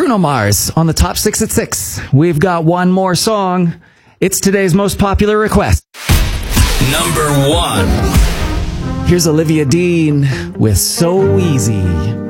Bruno Mars on the top 6 at 6. We've got one more song. It's today's most popular request. Number 1. Here's Olivia Dean with So Easy.